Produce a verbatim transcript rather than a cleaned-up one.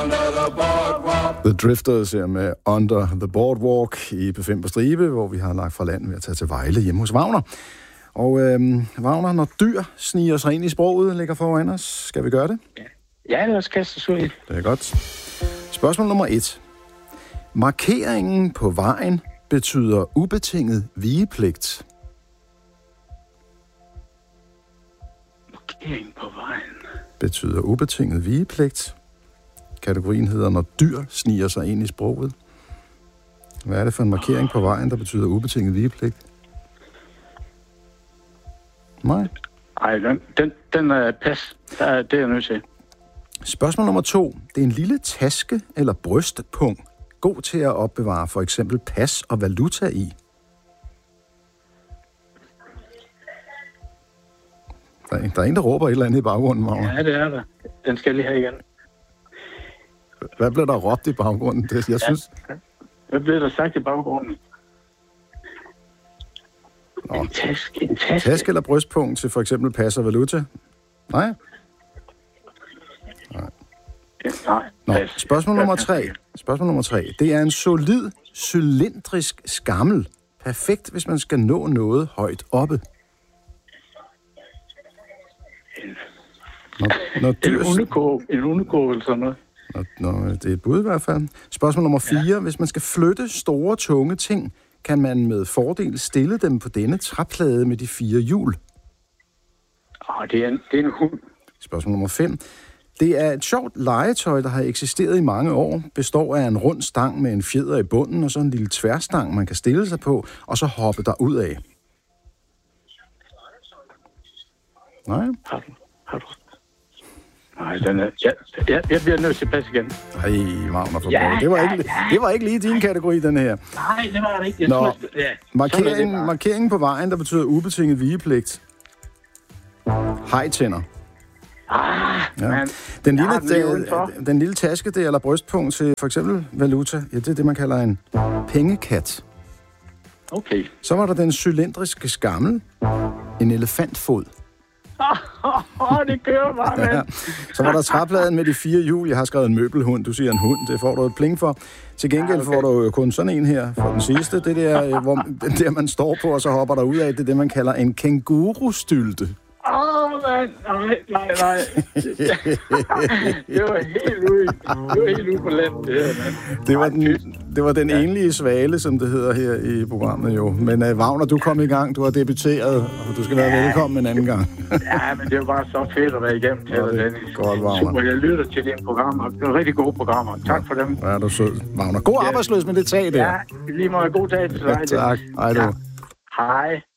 The Drifters her med Under the Boardwalk i P fem på stribe, hvor vi har lagt fra land ved at tage til Vejle hjemme hos Wagner. Og øhm, Wagner, når dyr sniger sig ind i sproget, ligger foran os. Skal vi gøre det? Ja, ja lad os kaste os ud i. Det er godt. Spørgsmål nummer et. Markeringen på vejen betyder ubetinget vigepligt. Markering på vejen betyder ubetinget vigepligt. Kategorien hedder, når dyr sniger sig ind i sproget. Hvad er det for en markering på vejen, der betyder ubetinget vigepligt? Nej. Ej, den, den, den er pas. Det er jeg nødt til. Spørgsmål nummer to. Det er en lille taske eller brystpung, god til at opbevare for eksempel pas og valuta i. Der er, der er en, der råber et eller andet i baggrunden, Magne. Ja, det er der. Den skal jeg lige have igen. Hvad blev der råbt i baggrunden? Det, jeg synes... Ja. Hvad blev der sagt i baggrunden? Nå. En taske, en taske. Taske eller brystpunkt til for eksempel pas og valuta? Nej? Nej. Nej. Nå, spørgsmål nummer tre. Spørgsmål nummer tre. Det er en solid, cylindrisk skammel. Perfekt, hvis man skal nå noget højt oppe. Når, når dyr... En underkål, en underkål eller sådan noget. Nå, nå, det er et bud i hvert fald. Spørgsmål nummer fire. Ja. Hvis man skal flytte store, tunge ting, kan man med fordel stille dem på denne træplade med de fire hjul. Åh, det er en, det er en hund. Spørgsmål nummer fem. Det er et sjovt legetøj, der har eksisteret i mange år. Består af en rund stang med en fjeder i bunden, og så en lille tværstang, man kan stille sig på, og så hoppe der ud af. Nej. Har du? Har du? Nej, den er... Ja, jeg, jeg bliver nødt til at passe igen. Ej, Wagner for ja, det var ja, ikke, ja. det var ikke lige din kategori, den her. Nej, det var det ikke. Jeg Nå, tror, ja. markering, markeringen på vejen, der betyder ubetinget vigepligt. Hejtænder. Ah, ja. man. Den lille, den, den lille taske, det eller brystpunkt til for eksempel valuta, ja, det er det, man kalder en pengekat. Okay. Så var der den cylindriske skammel, en elefantfod. Åh, oh, det kører bare, mand. Ja. Så var der træpladen med de fire hjul. Jeg har skrevet en møbelhund. Du siger en hund. Det får du et pling for. Til gengæld ja, okay. får du kun sådan en her for den sidste. Det der, hvor, den der, man står på, og så hopper der ud af. Det er det, man kalder en kængurustylte. Åh, oh, mand. Nej, nej, nej. Det var helt ude. Det var helt ude på landet, det her, mand. Det var den, det var den ja. enlige svale, som det hedder her i programmet, jo. Men uh, Wagner, du kom i gang. Du har debuteret, og du skal være ja. velkommen en anden gang. Ja, men det var bare så fedt at være igennem til dig, Dennis. Godt, Wagner. Jeg lytter til dine programmer. Det var rigtig gode programmer. Tak for dem. Ja, du er sød, Wagner. God arbejdsløs med det tag der. Ja, lige meget god dag til dig. Ja, tak. Hej du. Hej.